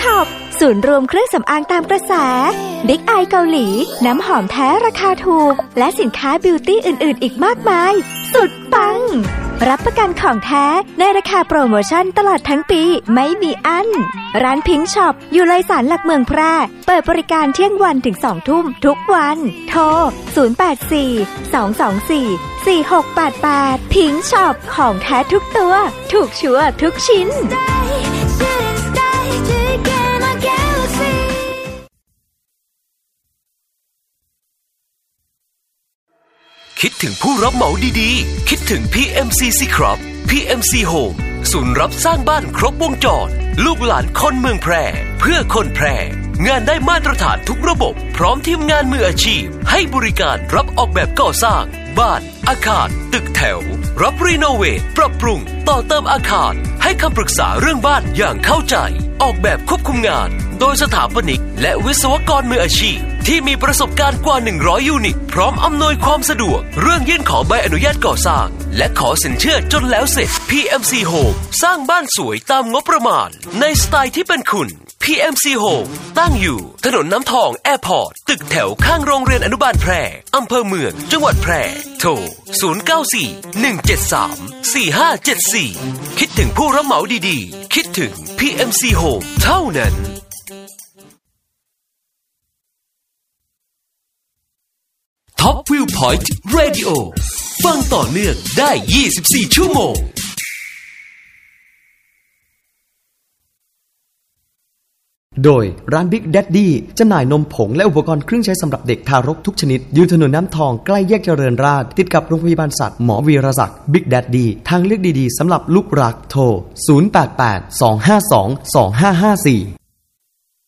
ช็อปศูนย์รวมเครื่องสำอางตามกระแสบิ๊กไอเกาหลีน้ำหอมแท้ราคาถูกและสินค้าบิวตี้อื่นๆอีกมากมายสุดปังรับประกันของแท้ในราคาโปรโมชั่นตลอดทั้งปีไม่มีอั้นร้านพิงค์ช็อปอยู่เลยสารหลักเมืองแพร่เปิดบริการเที่ยงวันถึง2 ทุ่มทุกวันโทร0842244688พิงค์ช็อปของแท้ทุกตัวถูกชัวร์ทุกชิ้นคิดถึงผู้รับเหมาดีๆคิดถึง PMCC ครับ PMC Home ศูนย์รับสร้างบ้านครบวงจรลูกหลานคนเมืองแพร่เพื่อคนแพร่งานได้มาตรฐานทุกระบบพร้อมทีมงานมืออาชีพให้บริการรับออกแบบก่อสร้างบ้านอาคารตึกแถวรับรีโนเวทปรับปรุงต่อเติมอาคารให้คำปรึกษาเรื่องบ้านอย่างเข้าใจออกแบบควบคุมงานโดยสถาปนิกและวิศวกรมืออาชีพที่มีประสบการณ์กว่า100ยูนิตพร้อมอำนวยความสะดวกเรื่องยื่นขอใบอนุญาตก่อสร้างและขอสินเชื่อจนแล้วเสร็จ PMC Home สร้างบ้านสวยตามงบประมาณในสไตล์ที่เป็นคุณ PMC Home ตั้งอยู่ถนนน้ำทองแอร์พอร์ตตึกแถวข้างโรงเรียนอนุบาลแพร่อำเภอเมืองจังหวัดแพร่โทร0941734574คิดถึงผู้รับเหมาดีๆคิดถึง PMC Home เท่านั้นTop Viewpoint Radio ฟังต่อเนื่องได้24ชั่วโมงโดยร้าน Big Daddy จำหน่ายนมผงและอุปกรณ์เครื่องใช้สำหรับเด็กทารกทุกชนิดอยู่ถนนน้ำทองใกล้แยกเจริญราษฎร์ติดกับโรงพยาบาลสัตว์หมอวีรศักดิ์ Big Daddy ทางเลือกดีๆสำหรับลูกรักโทร0882522554